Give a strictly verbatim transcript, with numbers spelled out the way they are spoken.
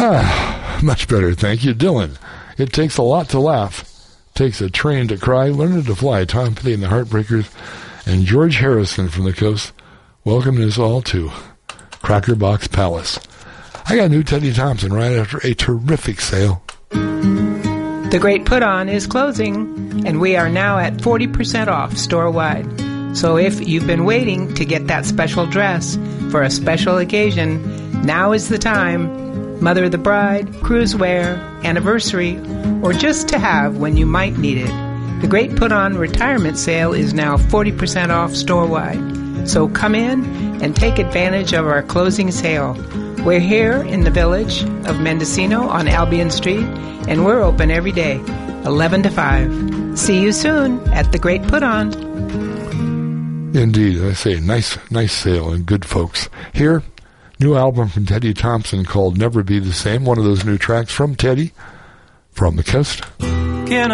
Ah, much better, thank you. Dylan, it takes a lot to laugh. Takes a train to cry, learning to fly. Tom Petty and the Heartbreakers. And George Harrison from the coast welcoming us all to Cracker Box Palace. I got new Teddy Thompson right after a terrific sale. The Great Put On is closing, and we are now at forty percent off store-wide. So if you've been waiting to get that special dress for a special occasion, now is the time. Mother of the bride, cruise wear, anniversary, or just to have when you might need it. The Great Put On retirement sale is now forty percent off store-wide. So come in and take advantage of our closing sale. We're here in the village of Mendocino on Albion Street, and we're open every day, eleven to five. See you soon at the Great Put On. Indeed, I say, nice, nice sale and good folks. Here, new album from Teddy Thompson called Never Be the Same, one of those new tracks from Teddy, from the coast. Can